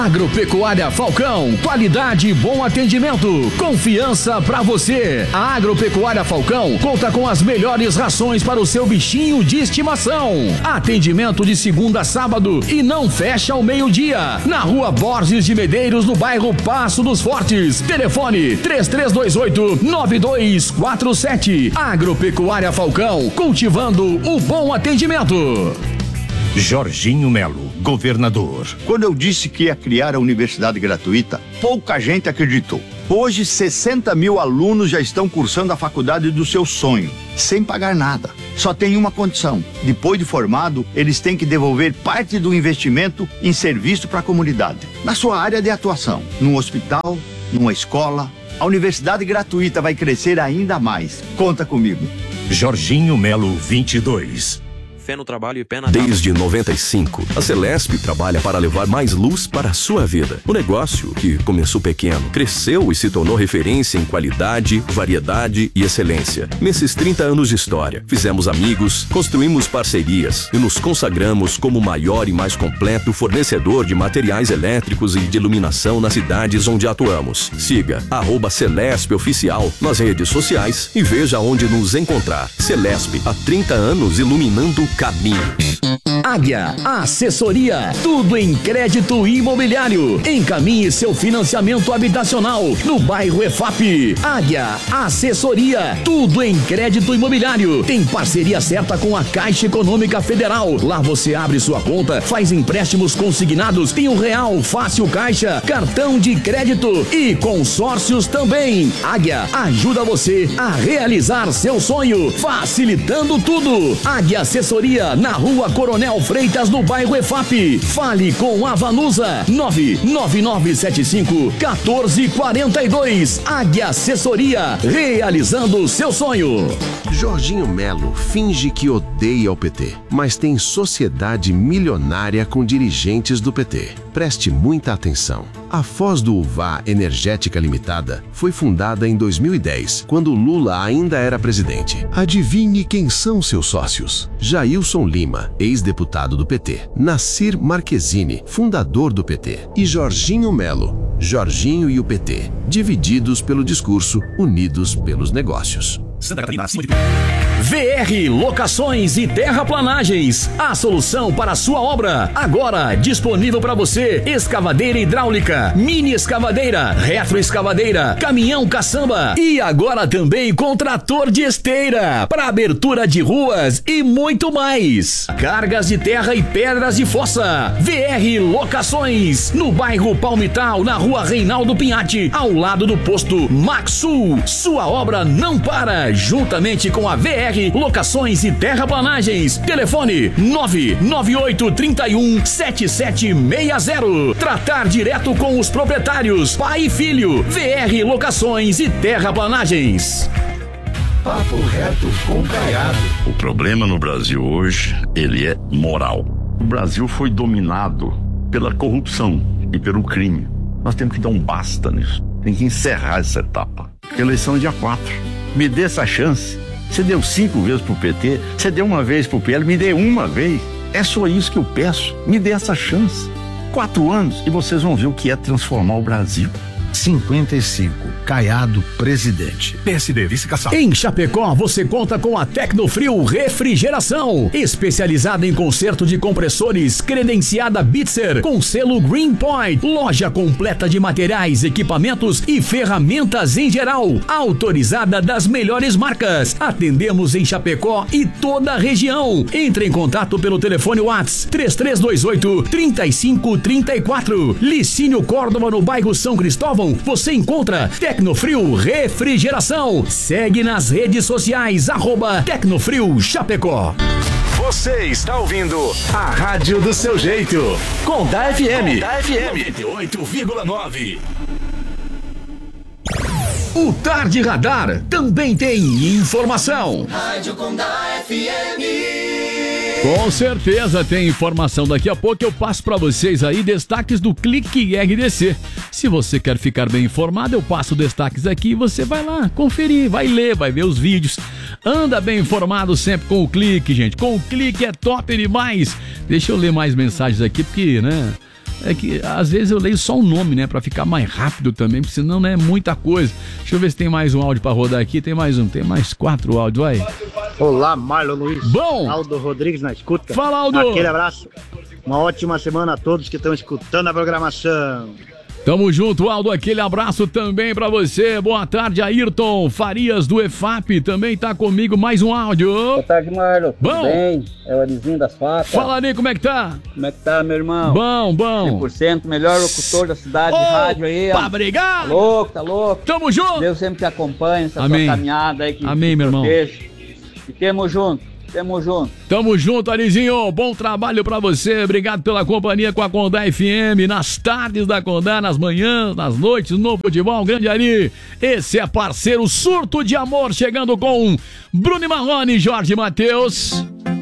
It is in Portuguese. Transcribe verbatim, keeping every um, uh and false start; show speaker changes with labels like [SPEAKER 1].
[SPEAKER 1] Agropecuária Falcão, qualidade e bom atendimento, confiança pra você. A Agropecuária Falcão conta com as melhores rações para o seu bichinho de estimação. Atendimento de segunda a sábado e não fecha ao meio-dia. Na Rua Borges de Medeiros, no bairro Passo dos Fortes. Telefone três três dois oito, nove dois quatro sete. Agropecuária Falcão, cultivando o bom atendimento.
[SPEAKER 2] Jorginho Melo, governador.
[SPEAKER 3] Quando eu disse que ia criar a universidade gratuita, pouca gente acreditou. Hoje, sessenta mil alunos já estão cursando a faculdade do seu sonho, sem pagar nada. Só tem uma condição: depois de formado, eles têm que devolver parte do investimento em serviço para a comunidade, na sua área de atuação, num hospital, numa escola. A universidade gratuita vai crescer ainda mais. Conta comigo.
[SPEAKER 2] Jorginho Melo, vinte e dois.
[SPEAKER 4] Fé no trabalho e pé na...
[SPEAKER 5] Desde noventa e cinco, a Celesp trabalha para levar mais luz para a sua vida. O negócio, que começou pequeno, cresceu e se tornou referência em qualidade, variedade e excelência. Nesses trinta anos de história, fizemos amigos, construímos parcerias e nos consagramos como o maior e mais completo fornecedor de materiais elétricos e de iluminação nas cidades onde atuamos. Siga arroba Celesp Oficial nas redes sociais e veja onde nos encontrar. Celesp, há trinta anos iluminando caminho.
[SPEAKER 1] Águia Assessoria, tudo em crédito imobiliário. Encaminhe seu financiamento habitacional no bairro EFAP. Águia Assessoria, tudo em crédito imobiliário. Tem parceria certa com a Caixa Econômica Federal. Lá você abre sua conta, faz empréstimos consignados, tem o Real Fácil Caixa, cartão de crédito e consórcios também. Águia ajuda você a realizar seu sonho, facilitando tudo. Águia Assessoria, na Rua Coronel Freitas, no bairro EFAP. Fale com a Vanusa, nove nove nove sete cinco, um quatro quatro dois. Águia Assessoria, realizando o seu sonho.
[SPEAKER 6] Jorginho Melo finge que odeia o P T, mas tem sociedade milionária com dirigentes do P T. Preste muita atenção. A Foz do Uvá Energética Limitada foi fundada em dois mil e dez, quando Lula ainda era presidente. Adivinhe quem são seus sócios? Jailson Lima, ex-deputado do P T. Nassir Marquezine, fundador do P T. E Jorginho Melo, Jorginho e o P T, divididos pelo discurso, unidos pelos negócios.
[SPEAKER 1] Santa Catarina, acima de tudo. V R Locações e Terraplanagens, a solução para a sua obra. Agora disponível para você: escavadeira hidráulica, mini escavadeira, retroescavadeira, caminhão caçamba e agora também com trator de esteira para abertura de ruas e muito mais. Cargas de terra e pedras de fossa. V R Locações, no bairro Palmital, na Rua Reinaldo Pinhatti, ao lado do posto Maxul. Sua obra não para, juntamente com a V R Locações e Terraplanagens. Telefone nove nove oito três um sete sete seis zero. Tratar direto com os proprietários, pai e filho. V R Locações e Terraplanagens.
[SPEAKER 7] Papo reto com Caiado. O problema no Brasil hoje, ele é moral. O Brasil foi dominado pela corrupção e pelo crime. Nós temos que dar um basta nisso. Tem que encerrar essa etapa. Porque a eleição é dia quatro. Me dê essa chance. Você deu cinco vezes pro P T, você deu uma vez pro P L, me dê uma vez. É só isso que eu peço. Me dê essa chance. Quatro anos e vocês vão ver o que é transformar o Brasil.
[SPEAKER 8] cinquenta e cinco, Caiado, presidente.
[SPEAKER 1] P S D, vice-caçado. Em Chapecó, você conta com a Tecnofrio Refrigeração, especializada em conserto de compressores, credenciada Bitzer, com selo Green Point. Loja completa de materiais, equipamentos e ferramentas em geral, autorizada das melhores marcas. Atendemos em Chapecó e toda a região. Entre em contato pelo telefone WhatsApp três três dois oito, três cinco três quatro. Licínio Córdoba, no bairro São Cristóvão, você encontra Tecnofrio Refrigeração. Segue nas redes sociais, arroba Tecnofrio Chapecó.
[SPEAKER 2] Você está ouvindo a Rádio do Seu Jeito, com da F M.
[SPEAKER 1] Da F M noventa e oito vírgula nove. O Tarde Radar também tem informação.
[SPEAKER 9] Rádio com da F M.
[SPEAKER 10] Com certeza tem informação. Daqui a pouco eu passo para vocês aí destaques do Clique R D C. Se você quer ficar bem informado, eu passo destaques aqui e você vai lá conferir, vai ler, vai ver os vídeos. Anda bem informado sempre com o Clique, gente. Com o Clique é top demais. Deixa eu ler mais mensagens aqui porque, né? É que às vezes eu leio só o nome, né? Pra ficar mais rápido também, porque senão não é muita coisa. Deixa eu ver se tem mais um áudio pra rodar aqui. Tem mais um, tem mais quatro áudios, vai.
[SPEAKER 4] Olá, Marlon Luiz.
[SPEAKER 10] Bom.
[SPEAKER 4] Aldo Rodrigues na escuta.
[SPEAKER 10] Fala, Aldo.
[SPEAKER 4] Aquele abraço. Uma ótima semana a todos que estão escutando a programação.
[SPEAKER 10] Tamo junto, Aldo. Aquele abraço também pra você. Boa tarde, Ayrton Farias do E F A P. Também tá comigo mais um áudio.
[SPEAKER 11] Boa tarde, Marlon.
[SPEAKER 10] Bom.
[SPEAKER 11] Tudo bem? É o Alizinho das Facas.
[SPEAKER 10] Fala aí, como é que tá?
[SPEAKER 11] Como é que tá, meu irmão?
[SPEAKER 10] Bom, bom.
[SPEAKER 11] cem por cento melhor locutor da cidade
[SPEAKER 10] oh,
[SPEAKER 11] de rádio aí.
[SPEAKER 10] Pra brigar.
[SPEAKER 11] Tá louco, tá louco.
[SPEAKER 10] Tamo junto.
[SPEAKER 11] Deus sempre te acompanha nessa
[SPEAKER 10] Amém.
[SPEAKER 11] sua caminhada aí. Que
[SPEAKER 10] Amém, meu irmão.
[SPEAKER 11] Proteja. E tamo junto. Tamo junto.
[SPEAKER 10] Tamo junto, Alizinho. Bom trabalho pra você. Obrigado pela companhia com a Condá F M. Nas tardes da Condá, nas manhãs, nas noites, no futebol. Um grande Ali. Esse é parceiro Surto de Amor, chegando com Bruno Marrone e Jorge Matheus.